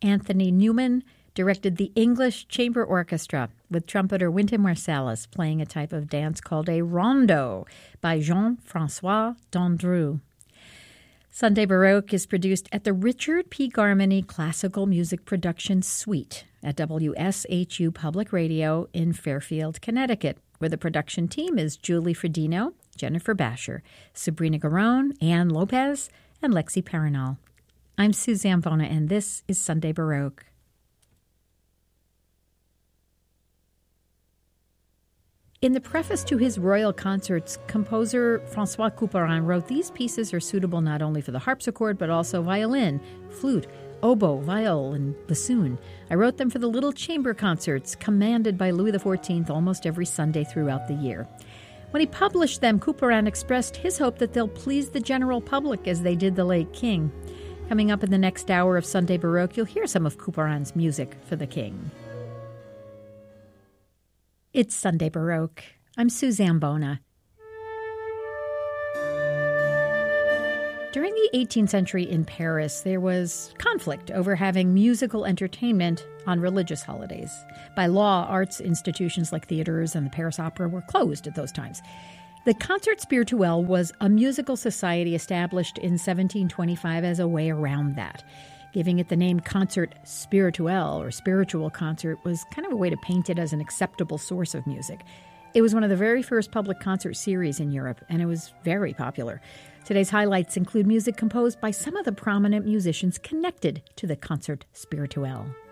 Anthony Newman directed the English Chamber Orchestra with trumpeter Wynton Marsalis playing a type of dance called a rondo by Jean-François Dandru. Sunday Baroque is produced at the Richard P. Garmany Classical Music Production Suite at WSHU Public Radio in Fairfield, Connecticut, where the production team is Julie Fredino, Jennifer Basher, Sabrina Garone, Ann Lopez, and Lexi Paranal. I'm Suzanne Bona, and this is Sunday Baroque. In the preface to his royal concerts, composer François Couperin wrote, "These pieces are suitable not only for the harpsichord, but also violin, flute, oboe, viol, and bassoon. I wrote them for the little chamber concerts commanded by Louis XIV almost every Sunday throughout the year." When he published them, Couperin expressed his hope that they'll please the general public as they did the late king. Coming up in the next hour of Sunday Baroque, you'll hear some of Couperin's music for the king. It's Sunday Baroque. I'm Suzanne Bona. During the 18th century in Paris, there was conflict over having musical entertainment on religious holidays. By law, arts institutions like theaters and the Paris Opera were closed at those times. The Concert Spirituel was a musical society established in 1725 as a way around that. Giving it the name Concert Spirituel, or spiritual concert, was kind of a way to paint it as an acceptable source of music. It was one of the very first public concert series in Europe, and it was very popular. Today's highlights include music composed by some of the prominent musicians connected to the Concert Spirituel.